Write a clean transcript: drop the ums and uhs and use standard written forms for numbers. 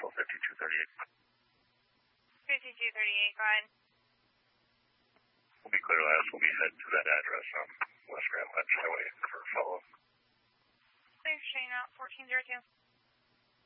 Nashville 5238. 5238, go ahead. We'll be clear last. We'll be heading to that address on West Grand Ledge Highway for follow-up. Thanks, Shane out 1402.